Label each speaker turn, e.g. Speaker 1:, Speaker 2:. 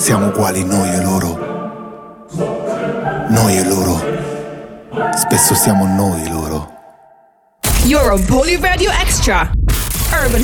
Speaker 1: Siamo uguali noi e loro. Noi e loro. Spesso siamo noi loro.
Speaker 2: You're on Poly Radio Extra. Urban